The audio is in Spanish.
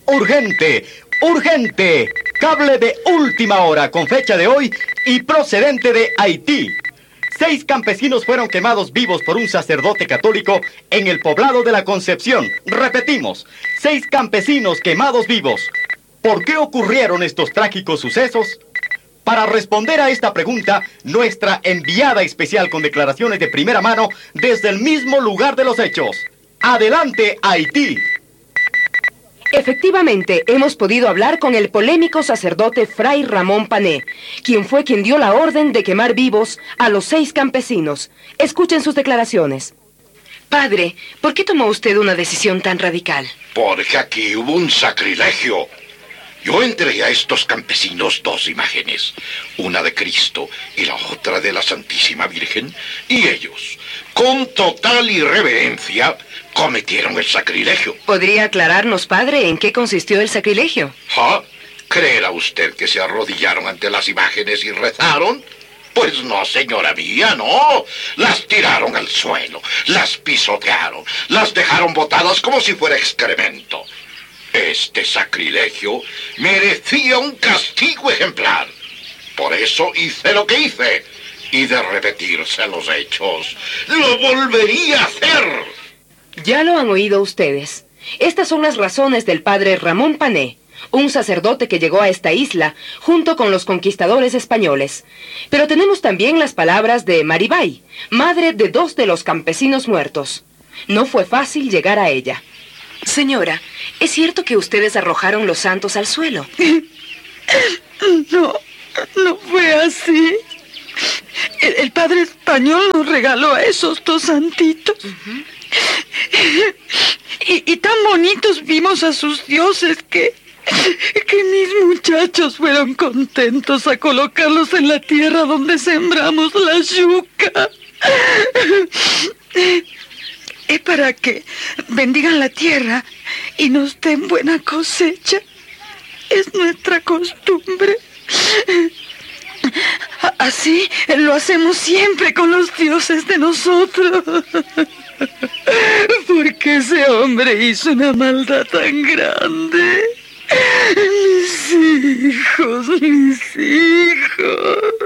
Urgente, urgente. Cable de última hora con fecha de hoy y procedente de Haití. 6 campesinos fueron quemados vivos por un sacerdote católico en el poblado de la Concepción. Repetimos, 6 campesinos quemados vivos. ¿Por qué ocurrieron estos trágicos sucesos? Para responder a esta pregunta, nuestra enviada especial con declaraciones de primera mano desde el mismo lugar de los hechos. ¡Adelante, Haití! Efectivamente, hemos podido hablar con el polémico sacerdote Fray Ramón Pané, quien dio la orden de quemar vivos a los 6 campesinos. Escuchen sus declaraciones. Padre, ¿por qué tomó usted una decisión tan radical? Porque aquí hubo un sacrilegio. Yo entregué a estos campesinos 2 imágenes, una de Cristo y la otra de la Santísima Virgen, y ellos, con total irreverencia, cometieron el sacrilegio. ¿Podría aclararnos, padre, en qué consistió el sacrilegio? ¿Ah? ¿Creerá usted que se arrodillaron ante las imágenes y rezaron? Pues no, señora mía, no. Las tiraron al suelo, las pisotearon, las dejaron botadas como si fuera excremento. Este sacrilegio merecía un castigo ejemplar. Por eso hice lo que hice. Y de repetirse los hechos, lo volvería a hacer. Ya lo han oído ustedes. Estas son las razones del padre Ramón Pané, un sacerdote que llegó a esta isla junto con los conquistadores españoles. Pero tenemos también las palabras de Maribay, madre de 2 de los campesinos muertos. No fue fácil llegar a ella. Señora, ¿es cierto que ustedes arrojaron los santos al suelo? No fue así. El padre español nos regaló a esos 2 santitos. Y tan bonitos vimos a sus dioses que mis muchachos fueron contentos a colocarlos en la tierra donde sembramos la yuca. Es para que bendigan la tierra y nos den buena cosecha. Es nuestra costumbre. Así lo hacemos siempre con los dioses de nosotros. Porque ese hombre hizo una maldad tan grande. Mis hijos.